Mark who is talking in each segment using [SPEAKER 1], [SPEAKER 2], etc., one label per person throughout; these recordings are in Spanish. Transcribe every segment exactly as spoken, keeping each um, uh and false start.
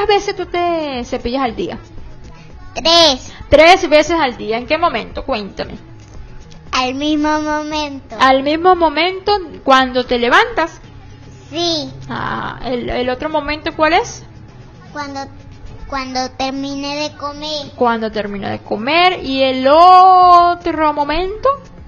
[SPEAKER 1] ¿Cuántas veces tú te cepillas al día?
[SPEAKER 2] Tres.
[SPEAKER 1] Tres veces al día. ¿En qué momento? Cuéntame.
[SPEAKER 2] Al mismo momento.
[SPEAKER 1] Al mismo momento cuando te levantas.
[SPEAKER 2] Sí.
[SPEAKER 1] Ah, el, el otro momento, ¿cuál es?
[SPEAKER 2] Cuando cuando termine de comer.
[SPEAKER 1] Cuando termino de comer. ¿Y el otro momento?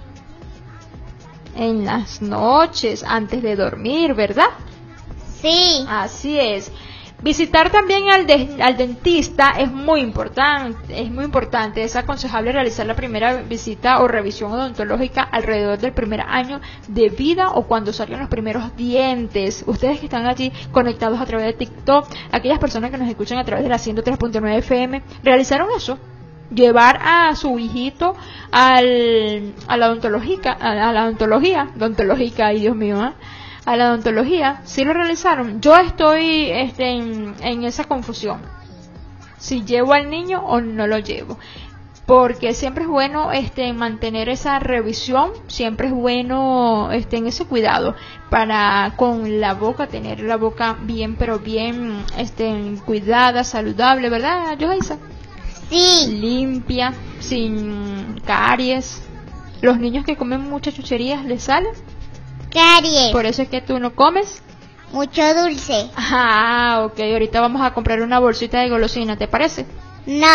[SPEAKER 1] En las noches, antes de dormir, ¿verdad?
[SPEAKER 2] Sí.
[SPEAKER 1] Así es. Visitar también al, de, al dentista es muy importante, es muy importante, es aconsejable realizar la primera visita o revisión odontológica alrededor del primer año de vida o cuando salgan los primeros dientes. Ustedes que están allí conectados a través de TikTok, aquellas personas que nos escuchan a través de la ciento tres punto nueve F M, ¿realizaron eso? Llevar a su hijito al, a la odontológica, a, a la odontología, odontológica, ay Dios mío, ¿eh? A la odontología, ¿sí lo realizaron? Yo estoy este, en, en esa confusión, si llevo al niño o no lo llevo, porque siempre es bueno este, mantener esa revisión, siempre es bueno este, en ese cuidado, para con la boca, tener la boca bien, pero bien este, cuidada, saludable, ¿verdad, Johaisa?
[SPEAKER 2] Sí.
[SPEAKER 1] Limpia, sin caries. Los niños que comen muchas chucherías, ¿les salen?
[SPEAKER 2] Caries.
[SPEAKER 1] Por eso es que tú no comes
[SPEAKER 2] mucho dulce.
[SPEAKER 1] Ah, ok, ahorita vamos a comprar una bolsita de golosina, ¿te parece?
[SPEAKER 2] No.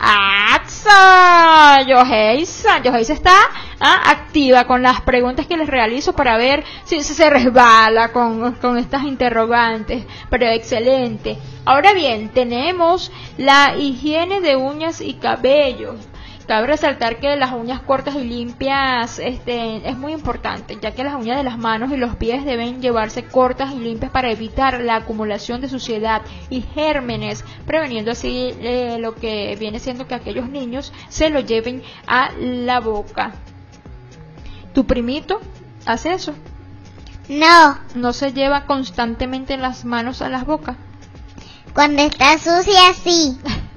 [SPEAKER 1] ¡Atsa! Johaisa, Johaisa está ¿ah? activa con las preguntas que les realizo para ver si se resbala con, con estas interrogantes, pero excelente. Ahora bien, tenemos la higiene de uñas y cabello. Cabe resaltar que las uñas cortas y limpias este, es muy importante, ya que las uñas de las manos y los pies deben llevarse cortas y limpias para evitar la acumulación de suciedad y gérmenes, preveniendo así eh, lo que viene siendo que aquellos niños se lo lleven a la boca. ¿Tu primito hace eso?
[SPEAKER 2] No.
[SPEAKER 1] ¿No se lleva constantemente las manos a las bocas?
[SPEAKER 2] Cuando está sucia, sí.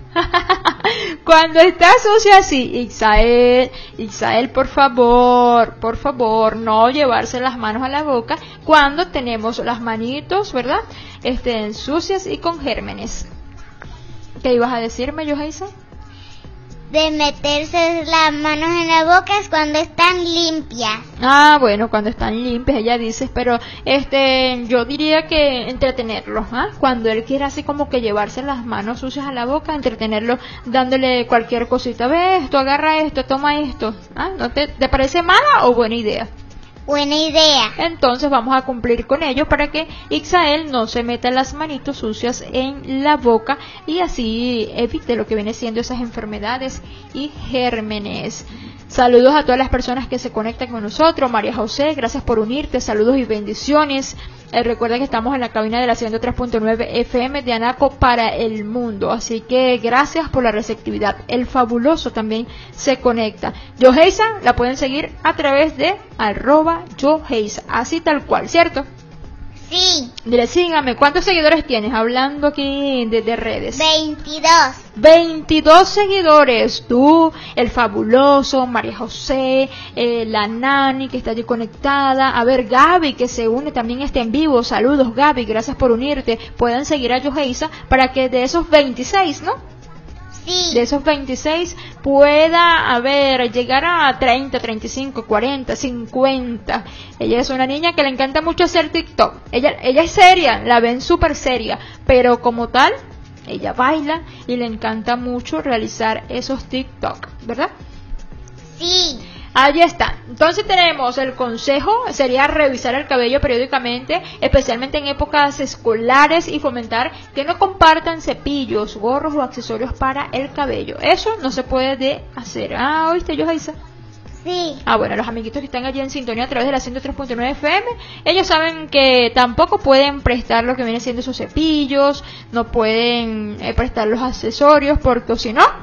[SPEAKER 1] Cuando está sucia así, Ixael, Ixael, por favor, por favor, no llevarse las manos a la boca cuando tenemos las manitos, ¿verdad? Este, sucias y con gérmenes. ¿Qué ibas a decirme, Johaisa?
[SPEAKER 2] De meterse las manos en la boca es cuando están limpias.
[SPEAKER 1] Ah, bueno, cuando están limpias, ella dice, pero este, yo diría que entretenerlo, ¿ah? Cuando él quiera así como que llevarse las manos sucias a la boca, entretenerlo dándole cualquier cosita, ve esto, agarra esto, toma esto, ¿ah? ¿No te, te parece mala o buena idea?
[SPEAKER 2] Buena idea.
[SPEAKER 1] Entonces vamos a cumplir con ello para que Ixael no se meta las manitos sucias en la boca y así evite lo que viene siendo esas enfermedades y gérmenes. Saludos a todas las personas que se conectan con nosotros. María José, gracias por unirte, saludos y bendiciones. Eh, recuerda que estamos en la cabina de la ciento tres punto nueve F M de Anaco para el mundo, así que gracias por la receptividad. El Fabuloso también se conecta. Johaisa la pueden seguir a través de arroba Johaisa, así tal cual, ¿cierto?
[SPEAKER 2] Sí.
[SPEAKER 1] Dile, sígame, ¿cuántos seguidores tienes? Hablando aquí de, de redes.
[SPEAKER 2] veintidós.
[SPEAKER 1] veintidós seguidores. Tú, el Fabuloso, María José, eh, la Nani que está allí conectada. A ver, Gaby que se une también está en vivo. Saludos, Gaby, gracias por unirte. Pueden seguir a Johaisa para que de esos veintiséis, ¿no?
[SPEAKER 2] Sí.
[SPEAKER 1] De esos veintiséis pueda, a ver, llegar a treinta, treinta y cinco, cuarenta, cincuenta. Ella es una niña que le encanta mucho hacer TikTok. Ella, ella es seria, la ven súper seria, pero como tal, ella baila y le encanta mucho realizar esos TikTok, ¿verdad?
[SPEAKER 2] Sí.
[SPEAKER 1] Allí está. Entonces tenemos el consejo, sería revisar el cabello periódicamente, especialmente en épocas escolares, y fomentar que no compartan cepillos, gorros o accesorios para el cabello. Eso no se puede hacer. Ah, ¿oíste, Johaisa?
[SPEAKER 2] Sí.
[SPEAKER 1] Ah, bueno, los amiguitos que están allí en sintonía a través de la ciento tres punto nueve F M, ellos saben que tampoco pueden prestar lo que viene siendo esos cepillos, no pueden eh, prestar los accesorios, porque si no...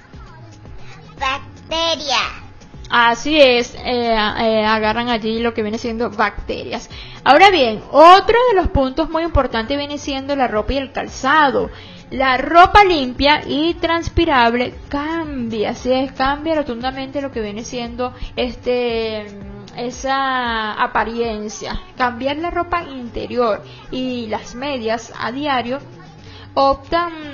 [SPEAKER 2] Bacteria.
[SPEAKER 1] Así es, eh, eh, agarran allí lo que viene siendo bacterias. Ahora bien, otro de los puntos muy importantes viene siendo la ropa y el calzado. La ropa limpia y transpirable cambia, así es, cambia rotundamente lo que viene siendo este esa apariencia. Cambiar la ropa interior y las medias a diario optan